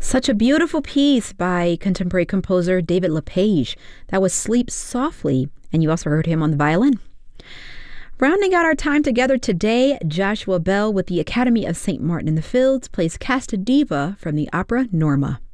Such a beautiful piece by contemporary composer David LePage. That was Sleep Softly, and you also heard him on the violin. Rounding out our time together today, Joshua Bell with the Academy of St. Martin in the Fields plays Casta Diva from the opera Norma.